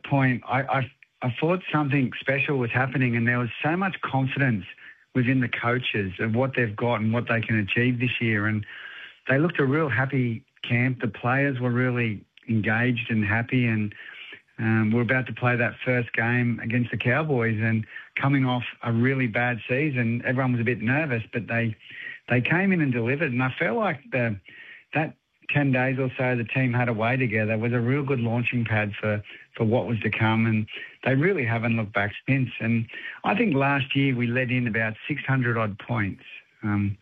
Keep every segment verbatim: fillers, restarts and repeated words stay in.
point, I, I, I thought something special was happening, and there was so much confidence within the coaches of what they've got and what they can achieve this year. And they looked a real happy camp. The players were really engaged and happy, and um, we're about to play that first game against the Cowboys, and coming off a really bad season, everyone was a bit nervous, but they they came in and delivered. And I felt like the, that ten days or so the team had away together was a real good launching pad for, for what was to come, and they really haven't looked back since. And I think last year we let in about six hundred odd points. Um,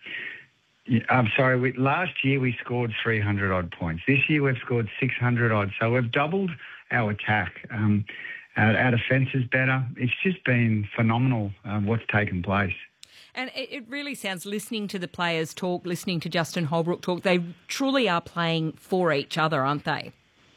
I'm sorry, we, last year we scored three hundred odd points. This year we've scored six hundred odd. So we've doubled our attack. Um, our, our defence is better. It's just been phenomenal uh, what's taken place. And it, it really sounds, listening to the players talk, listening to Justin Holbrook talk, they truly are playing for each other, aren't they?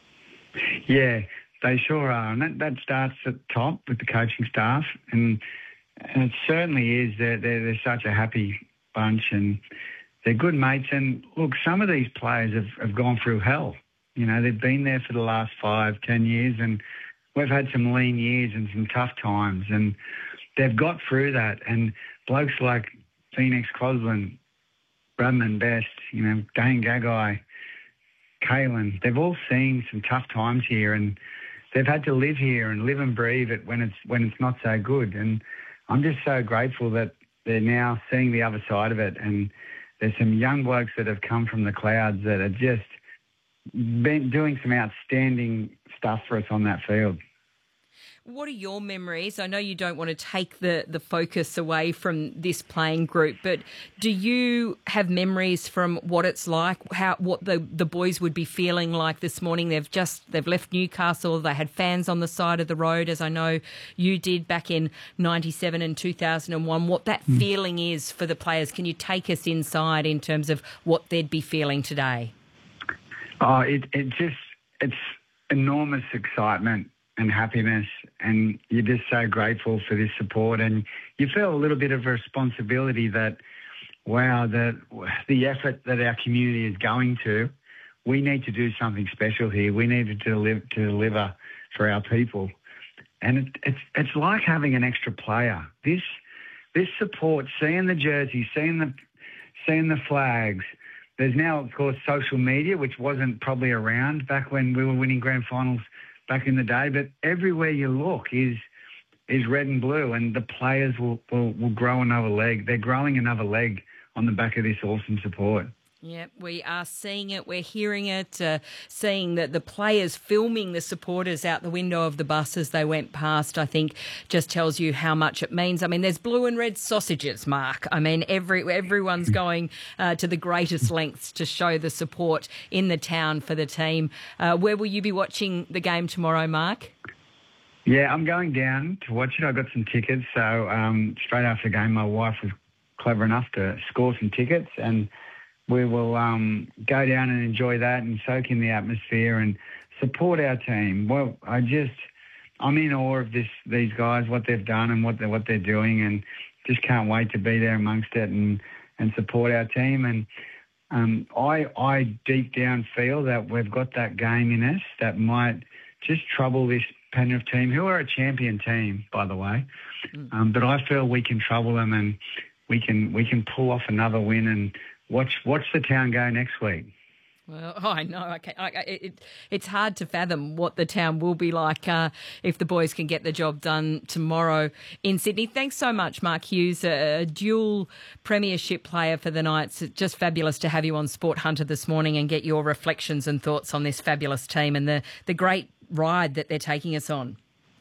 Yeah, they sure are. And that, that starts at the top with the coaching staff. And, and it certainly is. They're, they're, they're such a happy bunch, and they're good mates. And look, some of these players have, have gone through hell. You know, they've been there for the last five, ten years, and we've had some lean years and some tough times, and they've got through that. And blokes like Phoenix Crosland, Bradman Best, you know, Dane Gagai, Kalen, they've all seen some tough times here, and they've had to live here and live and breathe it when it's when it's not so good. And I'm just so grateful that they're now seeing the other side of it. And there's some young blokes that have come from the clouds that are just been doing some outstanding stuff for us on that field. What are your memories? I know you don't want to take the, the focus away from this playing group, but do you have memories from what it's like, how what the, the boys would be feeling like this morning? They've just they've left Newcastle. They had fans on the side of the road, as I know you did back in ninety-seven and two thousand one. What that mm. feeling is for the players? Can you take us inside in terms of what they'd be feeling today? Oh, it, it just it's enormous excitement and happiness, and you're just so grateful for this support, and you feel a little bit of a responsibility that, wow, the the effort that our community is going to, we need to do something special here. We need to deliver, to deliver for our people, and it, it's it's like having an extra player. This this support, seeing the jerseys, seeing the seeing the flags. There's now, of course, social media, which wasn't probably around back when we were winning grand finals back in the day, but everywhere you look is is red and blue, and the players will, will, will grow another leg. They're growing another leg on the back of this awesome support. Yeah, we are seeing it, we're hearing it, uh, seeing that the players filming the supporters out the window of the bus as they went past, I think just tells you how much it means. I mean, there's blue and red sausages, Mark. I mean, every everyone's going uh, to the greatest lengths to show the support in the town for the team. Uh, where will you be watching the game tomorrow, Mark? Yeah, I'm going down to watch it. I got some tickets, so um, straight after the game, my wife was clever enough to score some tickets, and we will um, go down and enjoy that and soak in the atmosphere and support our team. Well, I just, I'm in awe of this, these guys, what they've done and what they're, what they're doing, and just can't wait to be there amongst it and, and support our team. And um, I, I deep down feel that we've got that game in us that might just trouble this Penrith team, who are a champion team, by the way. Mm. Um, but I feel we can trouble them, and we can we can pull off another win and Watch, watch the town go next week. Well, oh, I know. Okay, I, it, it, it's hard to fathom what the town will be like uh, if the boys can get the job done tomorrow in Sydney. Thanks so much, Mark Hughes, a, a dual premiership player for the Knights. It's just fabulous to have you on Sport Hunter this morning and get your reflections and thoughts on this fabulous team and the, the great ride that they're taking us on.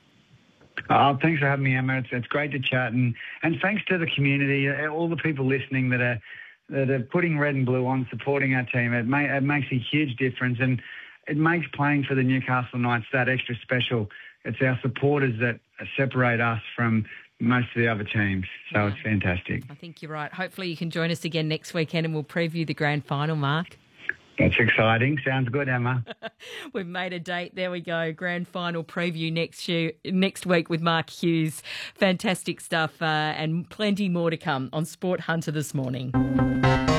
Oh, thanks for having me, Emma. It's, it's great to chat, and, and thanks to the community, all the people listening that are that are putting red and blue on, supporting our team. It, may, it makes a huge difference, and it makes playing for the Newcastle Knights that extra special. It's our supporters that separate us from most of the other teams, so yeah. It's fantastic. I think you're right. Hopefully you can join us again next weekend and we'll preview the grand final, Mark. That's exciting. Sounds good, Emma. We've made a date. There we go. Grand final preview next year, next week with Mark Hughes. Fantastic stuff uh, and plenty more to come on Sport Hunter this morning.